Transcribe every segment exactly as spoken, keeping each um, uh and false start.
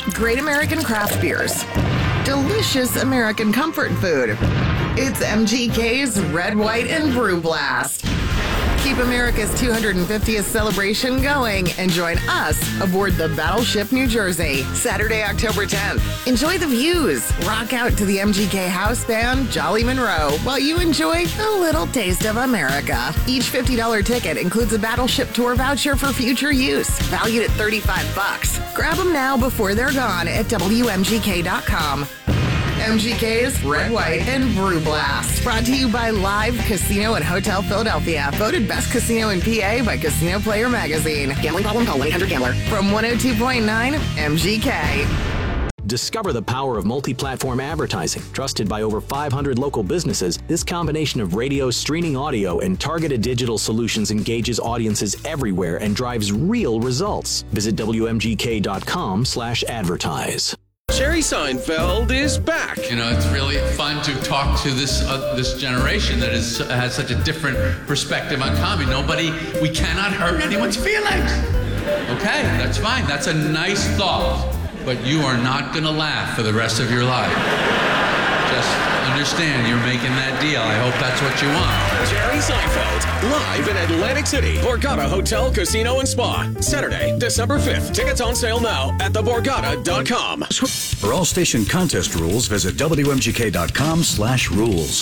Great American craft beers. Delicious American comfort food. It's M G K's Red, White, and Brew Blast. Keep America's two hundred fiftieth celebration going and join us aboard the Battleship New Jersey, Saturday, October tenth. Enjoy the views. Rock out to the M G K house band Jolly Monroe while you enjoy a little taste of America. Each fifty dollars ticket includes a Battleship tour voucher for future use, valued at thirty-five bucks. Grab them now before they're gone at W M G K dot com. M G K's Red, White, and Brew Blast. Brought to you by Live Casino and Hotel Philadelphia. Voted best casino in P A by Casino Player Magazine. Gambling problem? Call one eight hundred gambler. From one oh two point nine M G K. Discover the power of multi-platform advertising. Trusted by over five hundred local businesses, this combination of radio, streaming audio, and targeted digital solutions engages audiences everywhere and drives real results. Visit W M G K dot com slash advertise. Jerry Seinfeld is back. You know, it's really fun to talk to this uh, this generation that is has such a different perspective on comedy. Nobody, we cannot hurt anyone's feelings. Okay, that's fine. That's a nice thought. But you are not going to laugh for the rest of your life. Just understand you're making that deal. I hope that's what you want. Jerry Seinfeld, live in Atlantic City, Borgata Hotel, Casino, and Spa. Saturday, December fifth. Tickets on sale now at the borgata dot com. For all station contest rules, visit W M G K dot com slash rules.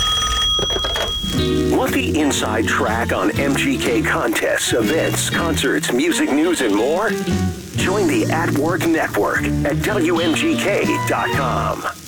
Want the inside track on M G K contests, events, concerts, music news, and more? Join the At Work Network at W M G K dot com.